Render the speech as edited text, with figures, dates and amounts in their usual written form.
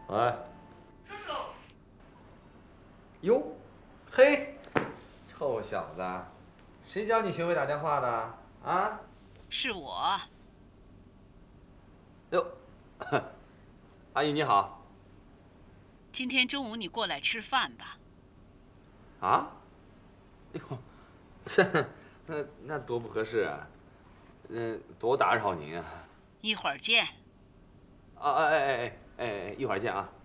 喂，哟，嘿，臭小子，谁教你学会打电话的啊？ 是我。 哟，阿姨你好。 今天中午你过来吃饭吧。 啊？哎呦，那多不合适啊！多打扰您啊！ 一会儿见。 啊，哎，一会儿见啊。